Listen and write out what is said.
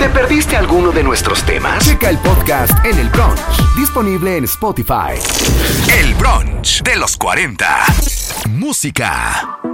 ¿Te perdiste alguno de nuestros temas? Checa el podcast en El Brunch, disponible en Spotify. El Brunch de los 40. Música.